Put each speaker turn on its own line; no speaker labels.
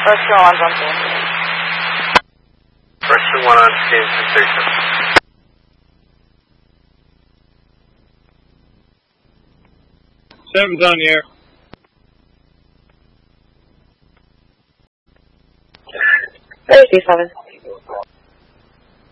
Rescue 1's on scene.
Rescue 1 on scene, sensation.
Seven's on the air.
There's D7.